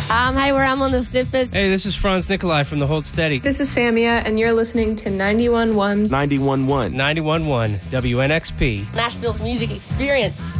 Hi, we're on the Snippets. Hey, this is Franz Nikolai from the Hold Steady. This is Samia, and you're listening to 91.1. 91.1. 91.1 WNXP. Nashville's music experience.